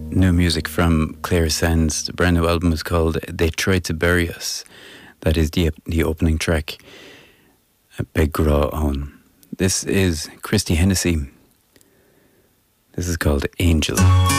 New music from Claire Sands. The brand new album is called They Tried to Bury Us. That is the opening track. A big grow on. This is Christy Hennessy. This is called Angel.